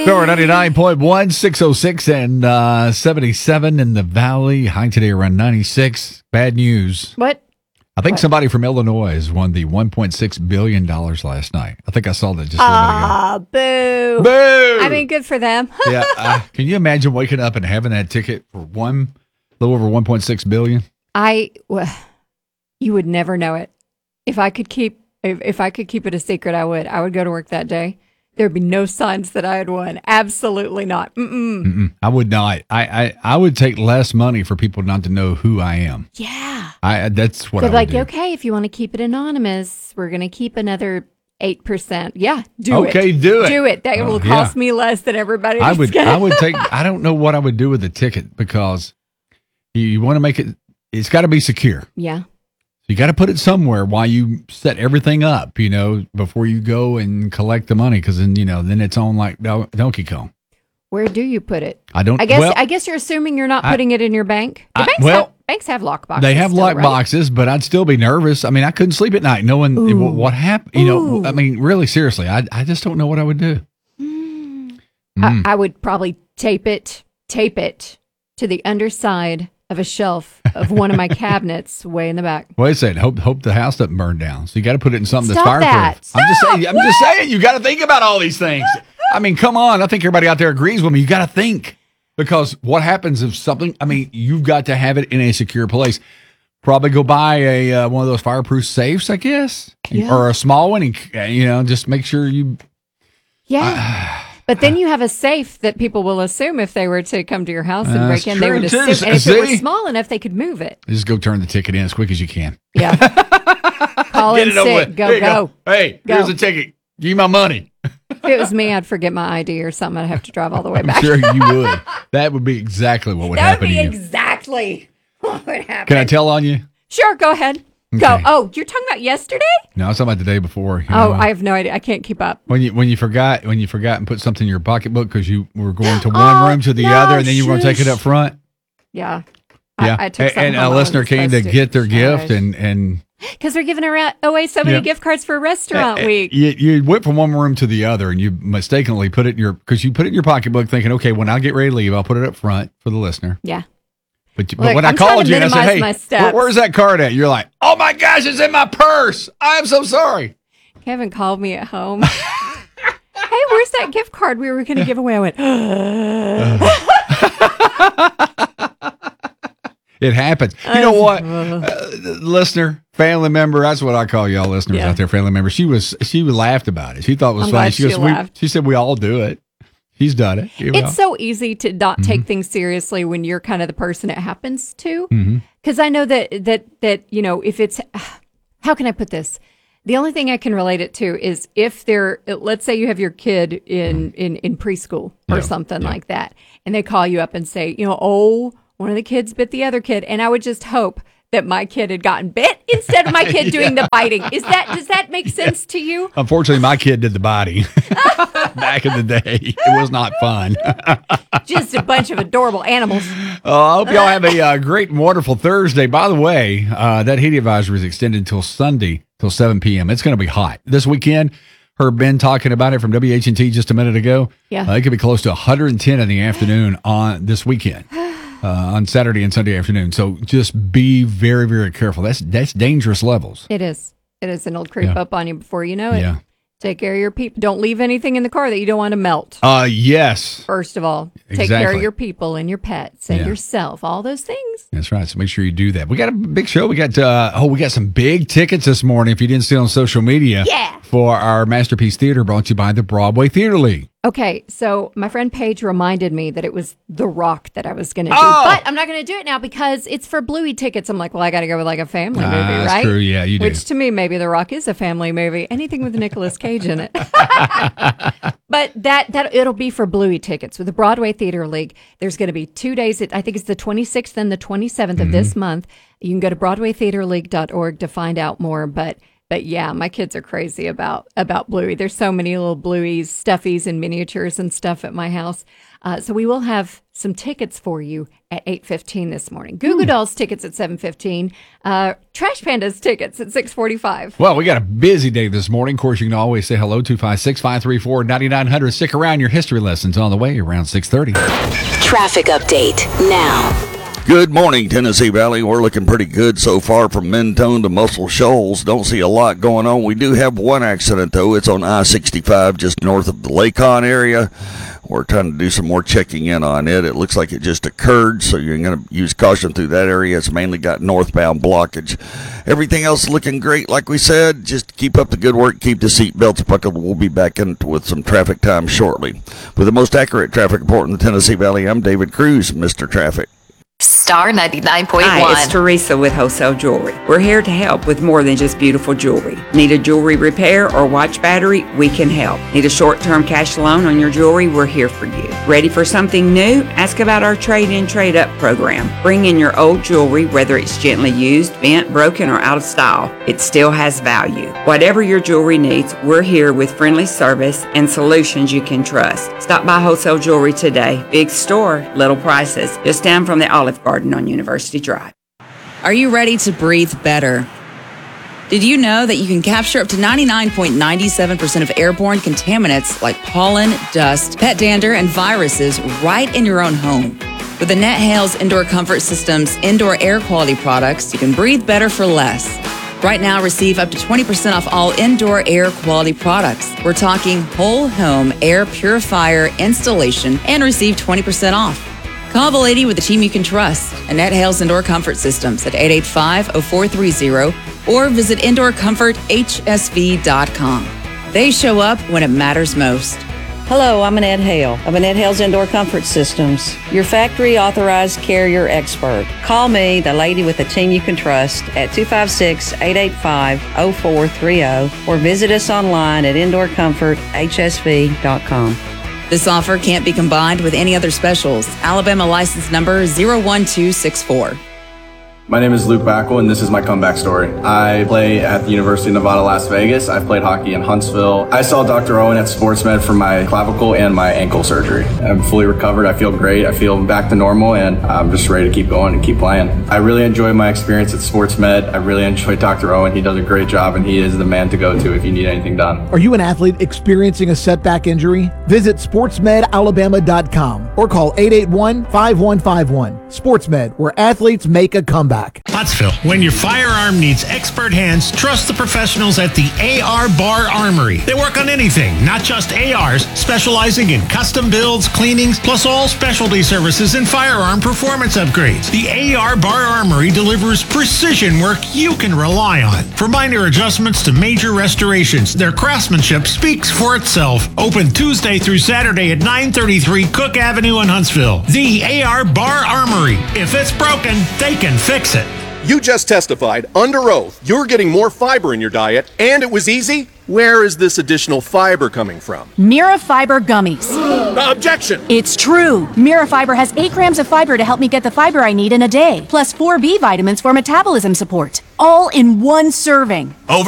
Star 99.1, 606 and 77 in the Valley. High today around 96. Bad news. What? I think somebody from Illinois won the $1.6 billion last night. I think I saw that just a little boo. Boo! I mean, good for them. Yeah. Can you imagine waking up and having that ticket for a little over $1.6 billion? You would never know it. If I could keep it a secret, I would. I would go to work that day. There'd be no signs that I had won. Absolutely not. I would not. I would take less money for people not to know who I am. Yeah. That's what They're I would like, do. Okay, if you want to keep it anonymous, we're going to keep another 8%. Yeah, do it. Okay, do it. Do it. That will cost me less than everybody else. I would take, I don't know what I would do with the ticket because you want to make it, it's got to be secure. Yeah. You got to put it somewhere while you set everything up, before you go and collect the money. Because then it's on like Donkey Kong. Where do you put it? I don't. I guess you're assuming you're not putting it in your bank. Banks have lock boxes. They have lock right? boxes, but I'd still be nervous. I mean, I couldn't sleep at night knowing what happened. I mean, really, seriously, I just don't know what I would do. I would probably tape it to the underside of a shelf of one of my cabinets way in the back. Wait a second. Hope the house doesn't burn down. So you got to put it in something Stop that's fireproof. that. I'm just saying. You got to think about all these things. I mean, come on. I think everybody out there agrees with me. You got to think because what happens if something? I mean, you've got to have it in a secure place. Probably go buy a one of those fireproof safes, I guess, or a small one, and just make sure you. Yeah. But then you have a safe that people will assume if they were to come to your house and break in, they would assume. And if it was small enough, they could move it. Just go turn the ticket in as quick as you can. Yeah. Call in sick. Go. Hey, here's the ticket. Give me my money. If it was me, I'd forget my ID or something. I'd have to drive all the way back. I'm sure you would. That would be exactly what would happen to you. That would be exactly what would happen. Can I tell on you? Sure, go ahead. Okay. Go. Oh, you're talking about yesterday? No, I was talking about the day before. I have no idea. I can't keep up. When you forgot and put something in your pocketbook because you were going to one room to the other, and then you were going to take it up front. Yeah. Yeah. I took and a listener came to get their gift, and because they're giving away so many gift cards for restaurant week. You went from one room to the other, and you mistakenly put it in your pocketbook, thinking, okay, when I get ready to leave, I'll put it up front for the listener. Yeah. But when I called you and I said, hey, where's that card at? You're like, oh my gosh, it's in my purse. I'm so sorry. Kevin called me at home. Hey, where's that gift card we were going to give away? I went, It happens. You know what? Listener, family member, that's what I call y'all listeners out there, family member. She laughed about it. She thought it was funny. She said, we all do it. He's done it. It's so easy to not take things seriously when you're kind of the person it happens to. Because I know that if it's, how can I put this? The only thing I can relate it to is if let's say you have your kid in preschool or something like that, and they call you up and say, one of the kids bit the other kid, and I would just hope that my kid had gotten bit instead of my kid doing the biting. Does that make sense to you? Unfortunately, my kid did the biting back in the day. It was not fun. Just a bunch of adorable animals. I hope y'all have a great and wonderful Thursday. By the way, that heat advisory is extended until Sunday, till 7 p.m. It's going to be hot. This weekend, heard Ben talking about it from WH&T just a minute ago. Yeah. It could be close to 110 in the afternoon on this weekend. On Saturday and Sunday afternoon. So just be very, very careful. That's dangerous levels. It is. And it'll creep up on you before you know it. Yeah. Take care of your people. Don't leave anything in the car that you don't want to melt. Yes. First of all, take care of your people and your pets and yourself, all those things. That's right. So make sure you do that. We got a big show. We got some big tickets this morning. If you didn't see it on social media, for our Masterpiece Theater brought to you by the Broadway Theater League. Okay, so my friend Paige reminded me that it was The Rock that I was going to do, but I'm not going to do it now because it's for Bluey tickets. I'm like, well, I got to go with like a family movie, right? That's true. Yeah, you do. Which to me, maybe The Rock is a family movie. Anything with Nicolas Cage in it. But that it'll be for Bluey tickets with the Broadway Theater League. There's going to be 2 days. I think it's the 26th and the 27th of this month. You can go to BroadwayTheaterLeague.org to find out more, but But yeah, my kids are crazy about Bluey. There's so many little Blueys, stuffies, and miniatures and stuff at my house. So we will have some tickets for you at 8:15 this morning. Goo Goo Dolls tickets at 7:15. Trash Pandas tickets at 6:45. Well, we got a busy day this morning. Of course, you can always say hello, 256-534-9900. Stick around. Your history lessons on the way around 6:30. Traffic update now. Good morning, Tennessee Valley. We're looking pretty good so far from Mentone to Muscle Shoals. Don't see a lot going on. We do have one accident, though. It's on I-65 just north of the Lakon area. We're trying to do some more checking in on it. It looks like it just occurred, so you're going to use caution through that area. It's mainly got northbound blockage. Everything else looking great, like we said. Just keep up the good work. Keep the seatbelts buckled. We'll be back in with some traffic time shortly. With the most accurate traffic report in the Tennessee Valley, I'm David Cruz, Mr. Traffic. Star 99.1. Hi, it's Teresa with Wholesale Jewelry. We're here to help with more than just beautiful jewelry. Need a jewelry repair or watch battery? We can help. Need a short-term cash loan on your jewelry? We're here for you. Ready for something new? Ask about our trade-in, trade-up program. Bring in your old jewelry, whether it's gently used, bent, broken, or out of style. It still has value. Whatever your jewelry needs, we're here with friendly service and solutions you can trust. Stop by Wholesale Jewelry today. Big store, little prices. Just down from the Olive Garden on University Drive. Are you ready to breathe better? Did you know that you can capture up to 99.97% of airborne contaminants like pollen, dust, pet dander, and viruses right in your own home? With the NetHales Indoor Comfort Systems indoor air quality products, you can breathe better for less. Right now, receive up to 20% off all indoor air quality products. We're talking whole home air purifier installation and receive 20% off. Call the lady with the team you can trust, Annette Hales Indoor Comfort Systems at 885-0430 or visit indoorcomforthsv.com. They show up when it matters most. Hello, I'm Annette Hale of Annette Hale's Indoor Comfort Systems, your factory authorized carrier expert. Call me, the lady with the team you can trust, at 256-885-0430 or visit us online at indoorcomforthsv.com. This offer can't be combined with any other specials. Alabama license number 01264. My name is Luke Backel, and this is my comeback story. I play at the University of Nevada, Las Vegas. I've played hockey in Huntsville. I saw Dr. Owen at SportsMed for my clavicle and my ankle surgery. I'm fully recovered. I feel great. I feel back to normal, and I'm just ready to keep going and keep playing. I really enjoy my experience at SportsMed. I really enjoy Dr. Owen. He does a great job, and he is the man to go to if you need anything done. Are you an athlete experiencing a setback injury? Visit sportsmedalabama.com or call 881-5151. SportsMed, where athletes make a comeback. Pottsville, when your firearm needs expert hands, trust the professionals at the AR Bar Armory. They work on anything, not just ARs, specializing in custom builds, cleanings, plus all specialty services and firearm performance upgrades. The AR Bar Armory delivers precision work you can rely on. From minor adjustments to major restorations, their craftsmanship speaks for itself. Open Tuesday through Saturday at 933 Cook Avenue in Huntsville. The AR Bar Armory. If it's broken, they can fix it. You just testified under oath you're getting more fiber in your diet, and it was easy? Where is this additional fiber coming from? Mira Fiber Gummies. Objection! It's true. Mira Fiber has 8 grams of fiber to help me get the fiber I need in a day, plus 4 B vitamins for metabolism support, all in one serving. Over.